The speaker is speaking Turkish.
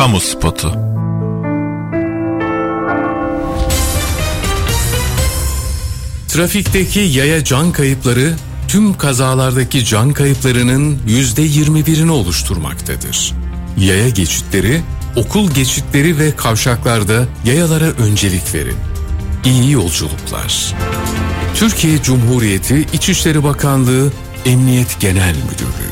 Kamu spotu. Trafikteki yaya can kayıpları tüm kazalardaki can kayıplarının %21'ini oluşturmaktadır. Yaya geçitleri, okul geçitleri ve kavşaklarda yayalara öncelik verin. İyi yolculuklar. Türkiye Cumhuriyeti İçişleri Bakanlığı Emniyet Genel Müdürlüğü.